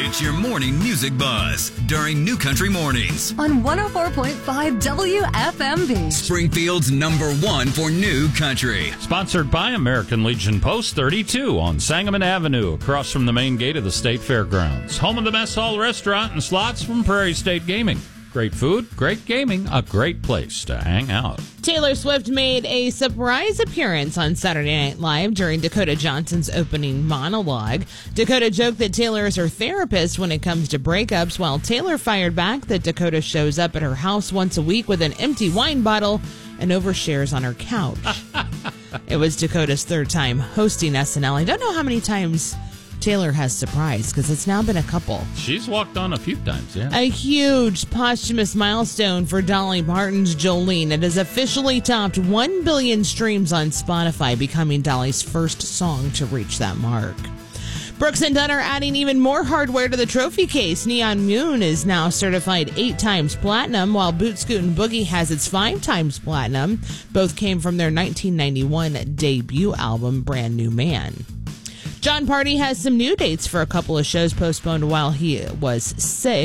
It's your morning music buzz during New Country Mornings on 104.5 WFMB. Springfield's #1 for New Country. Sponsored by American Legion Post 32 on Sangamon Avenue, across from the main gate of the State Fairgrounds. Home of the Mess Hall Restaurant and slots from Prairie State Gaming. Great food, great gaming, a great place to hang out. Taylor Swift made a surprise appearance on Saturday Night Live during Dakota Johnson's opening monologue. Dakota joked that Taylor is her therapist when it comes to breakups, while Taylor fired back that Dakota shows up at her house once a week with an empty wine bottle and overshares on her couch. It was Dakota's third time hosting SNL. I don't know how many times Taylor has surprised, because it's now been a couple. She's walked on a few times, yeah. A huge posthumous milestone for Dolly Parton's Jolene. It has officially topped 1 billion streams on Spotify, becoming Dolly's first song to reach that mark. Brooks & Dunn are adding even more hardware to the trophy case. Neon Moon is now certified 8 times platinum, while Boot Scoot & Boogie has its 5 times platinum. Both came from their 1991 debut album, Brand New Man. John Party has some new dates for a couple of shows postponed while he was sick,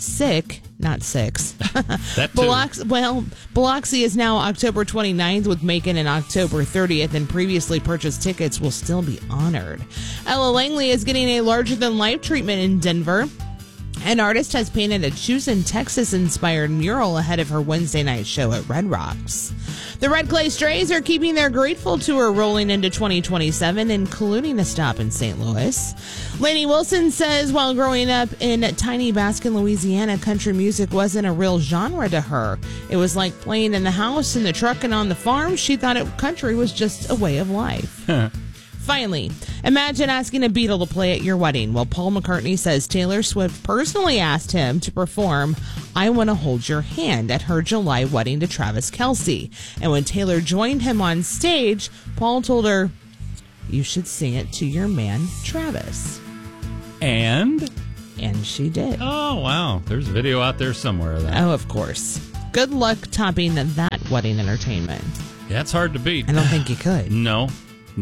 not six. That too. Biloxi is now October 29th with Macon and October 30th, and previously purchased tickets will still be honored. Ella Langley is getting a larger-than-life treatment in Denver. An artist has painted a Choosing Texas-inspired mural ahead of her Wednesday night show at Red Rocks. The Red Clay Strays are keeping their Grateful tour rolling into 2027, including a stop in St. Louis. Lainey Wilson says while growing up in tiny Baskin, Louisiana, country music wasn't a real genre to her. It was like playing in the house, in the truck, and on the farm. She thought country was just a way of life. Finally, imagine asking a Beatle to play at your wedding. Well, Paul McCartney says Taylor Swift personally asked him to perform I Want to Hold Your Hand at her July wedding to Travis Kelce. And when Taylor joined him on stage, Paul told her, you should sing it to your man, Travis. And she did. Oh, wow. There's a video out there somewhere of that. Oh, of course. Good luck topping that wedding entertainment. Yeah, it's hard to beat. I don't think you could. No.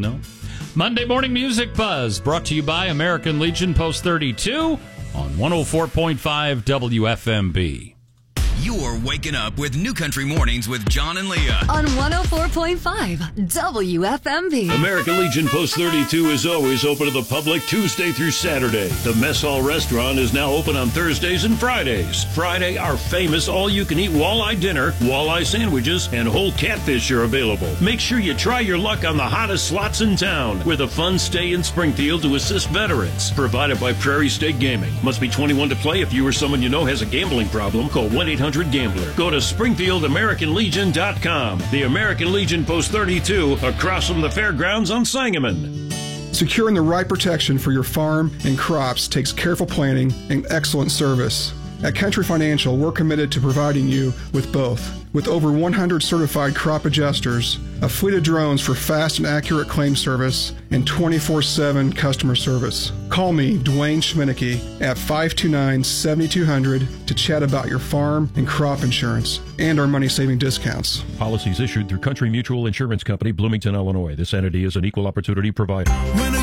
Monday Morning Music Buzz, brought to you by American Legion Post 32 on 104.5 WFMB. You're waking up with New Country Mornings with John and Leah on 104.5 WFMB. American Legion Post 32 is always open to the public Tuesday through Saturday. The Mess Hall Restaurant is now open on Thursdays and Fridays. Friday, our famous all-you-can-eat walleye dinner, walleye sandwiches, and whole catfish are available. Make sure you try your luck on the hottest slots in town with a fun stay in Springfield to assist veterans. Provided by Prairie State Gaming. Must be 21 to play. If you or someone you know has a gambling problem, call 1-800-GAMBLER. Go to SpringfieldAmericanLegion.com. The American Legion Post 32 across from the fairgrounds on Sangamon. Securing the right protection for your farm and crops takes careful planning and excellent service. At Country Financial, we're committed to providing you with both. With over 100 certified crop adjusters, a fleet of drones for fast and accurate claim service, and 24/7 customer service. Call me, Dwayne Schminicki, at 529-7200 to chat about your farm and crop insurance and our money-saving discounts. Policies issued through Country Mutual Insurance Company, Bloomington, Illinois. This entity is an equal opportunity provider. When